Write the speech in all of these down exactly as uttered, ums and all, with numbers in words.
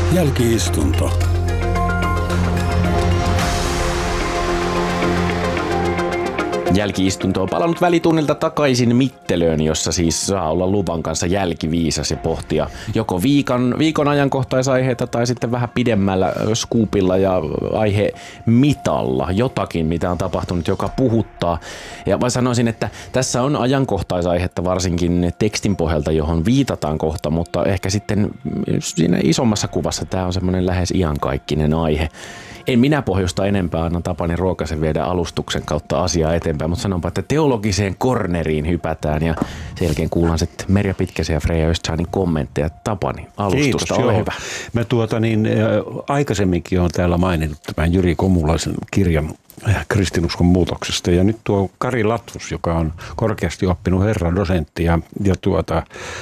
Jälki-istunto. Jälki-istunto on palannut välitunnilta takaisin mittelöön, jossa siis saa olla luvan kanssa jälkiviisas ja pohtia joko viikon, viikon ajankohtaisaiheita tai sitten vähän pidemmällä skuupilla ja aihemitalla jotakin, mitä on tapahtunut, joka puhuttaa. Ja mä sanoisin, että tässä on ajankohtaisaihetta varsinkin tekstin pohjalta, johon viitataan kohta, mutta ehkä sitten siinä isommassa kuvassa tämä on semmoinen lähes iankaikkinen aihe. En minä pohjusta enempää, annan Tapani Ruokasen viedä alustuksen kautta asiaa eteenpäin, mutta sanonpa, että teologiseen korneriin hypätään ja sen jälkeen kuullaan sitten Merja Pitkäsen ja Freja Östsanin kommentteja. Tapani, alustusta, Kiitos, ole joo. hyvä. Mä tuota niin, ä, aikaisemminkin olen täällä maininnut tämän Jyri Komulaisen kirjan kristinuskon muutoksesta. Ja nyt tuo Kari Latvus, joka on korkeasti oppinut herran dosentti ja, ja tuota,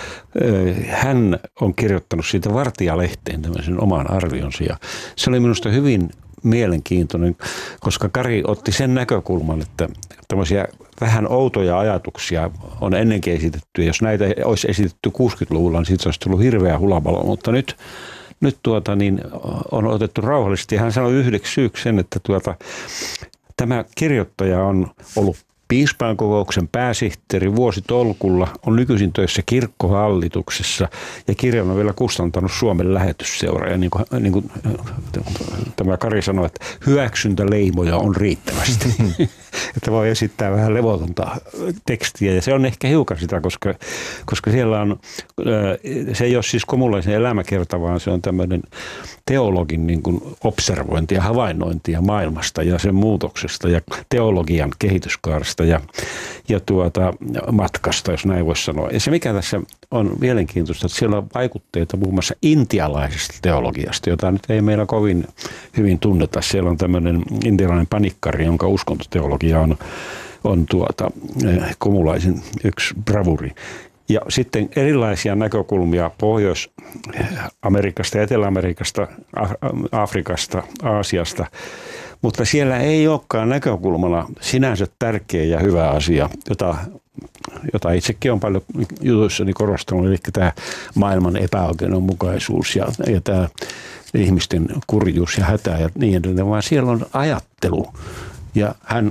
hän on kirjoittanut siitä Vartija-lehteen tämmöisen oman arvionsa. Ja se oli minusta hyvin mielenkiintoinen, koska Kari otti sen näkökulman, että tämmöisiä vähän outoja ajatuksia on ennenkin esitetty. Jos näitä olisi esitetty kuusikymmentäluvulla, niin siitä olisi tullut hirveä hulabalo. Mutta nyt, nyt tuota, niin on otettu rauhallisesti. Hän sanoi yhdeksi syyksi sen, että tuota, tämä kirjoittaja on ollut piispainkokouksen pääsihteeri vuositolkulla, on nykyisin töissä kirkkohallituksessa ja kirjan on vielä kustantanut Suomen lähetysseura. Ja niin kuin, niin kuin tämä Kari sanoi, että hyväksyntäleimoja on riittävästi. Että voi esittää vähän levotonta tekstiä ja se on ehkä hiukan sitä, koska, koska siellä on, se ei ole siis Komulaisen elämäkerta, vaan se on tämmöinen teologin niin kuin observointi ja havainnointia maailmasta ja sen muutoksesta ja teologian kehityskaaresta ja, ja tuota, matkasta, jos näin voisi sanoa. Ja se mikä tässä on mielenkiintoista, että siellä on vaikutteita muun muassa intialaisesta teologiasta, jota nyt ei meillä kovin hyvin tunneta. Siellä on tämmöinen intialainen panikkari, jonka uskontoteologia on, on tuota, Komulaisen yksi bravuri. Ja sitten erilaisia näkökulmia Pohjois-Amerikasta, Etelä-Amerikasta, Afrikasta, Aasiasta, mutta siellä ei olekaan näkökulmana sinänsä tärkeä ja hyvä asia, jota, jota itsekin on paljon jutuissani korostanut, eli tämä maailman epäoikeudenmukaisuus ja, ja tämä ihmisten kurjuus ja hätä ja niin edelleen, vaan siellä on ajattelu ja hän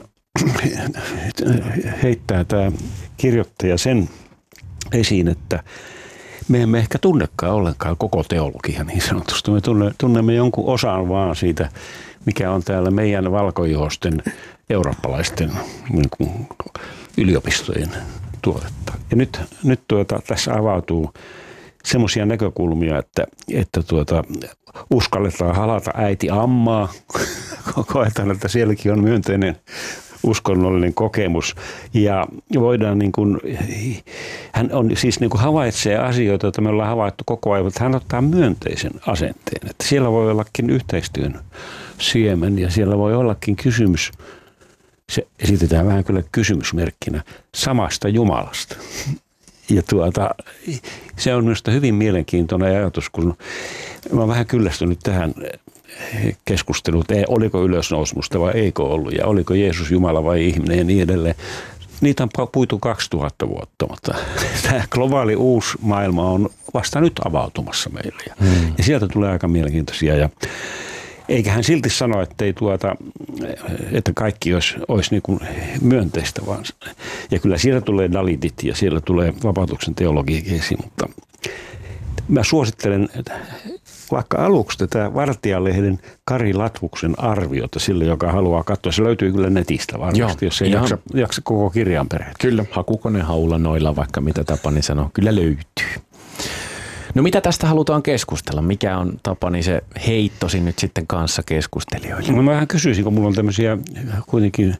heittää tämä kirjoittaja sen esiin, että me emme ehkä tunnekaan ollenkaan koko teologia niin sanotusti. Me tunnemme jonkun osan vaan siitä, mikä on täällä meidän valkoihoisten eurooppalaisten niin kuin yliopistojen tuotetta. Ja nyt, nyt tuota, tässä avautuu semmoisia näkökulmia, että, että tuota, uskalletaan halata äiti ammaa. Koetaan, että sielläkin on myönteinen uskonnollinen kokemus ja voidaan niin kuin, hän on siis niin kuin havaitsee asioita, joita me ollaan havaittu koko ajan, mutta hän ottaa myönteisen asenteen, että siellä voi ollakin yhteistyön siemen ja siellä voi ollakin kysymys, se esitetään vähän kyllä kysymysmerkkinä, samasta Jumalasta. Ja tuota, se on minusta hyvin mielenkiintoinen ajatus, kun mä oon vähän kyllästynyt tähän keskustelut, ei, oliko ylösnousmusta vai eikö ollut ja oliko Jeesus Jumala vai ihminen ja niin edelleen. Niitä on puitu kaksituhatta vuotta, mutta tämä globaali uusi maailma on vasta nyt avautumassa meille. Hmm. Ja sieltä tulee aika mielenkiintoisia. Ja eikä hän silti sano, että, ei tuota, että kaikki olisi, olisi niin kuin myönteistä vaan. Ja kyllä siellä tulee Dalitit ja siellä tulee vapautuksen teologiakin esiin, mutta mä suosittelen vaikka aluksi tätä Vartija-lehden Kari Latvuksen arviota sille, joka haluaa katsoa. Se löytyy kyllä netistä varmasti, joo, jos ei jaksa, jaksa koko kirjan perehtyä. Kyllä, hakukonehaulla noilla vaikka mitä Tapani sanoo, kyllä löytyy. No mitä tästä halutaan keskustella? Mikä on Tapani se heittosi nyt sitten kanssa keskustelijoille? No mä vähän kysyisin, kun mulla on tämmöisiä kuitenkin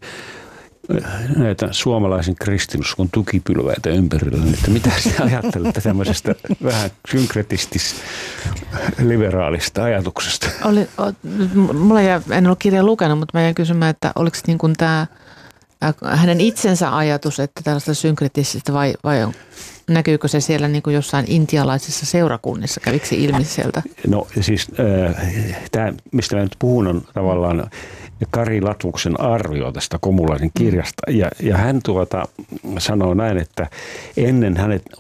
näitä suomalaisen kristinuskon tukipylväitä ympärillä, että mitä sinä ajattelette tämmöisestä vähän synkretistis-liberaalista ajatuksesta? Oli, o, mulla jää, en ole kirjaa lukenut, mutta mä jäin kysymään, että oliko niin kuin tämä hänen itsensä ajatus, että tällaista synkretististä vai, vai on, näkyykö se siellä niin kuin jossain intialaisissa seurakunnissa? Kävikö se ilmi sieltä? No siis äh, tämä, mistä mä nyt puhun, on tavallaan Kari Latvuksen arvio tästä Komulaisen kirjasta. Ja, ja hän tuota sanoo näin, että ennen hänet